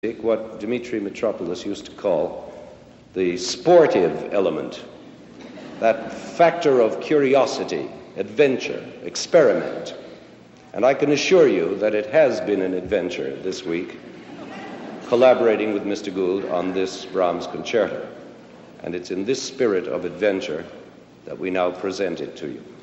what Dimitri Mitropoulos used to call the sportive element, that factor of curiosity, adventure, experiment. And I can assure you that it has been an adventure this week, collaborating with Mr. Gould on this Brahms concerto. And it's in this spirit of adventure that we now present it to you.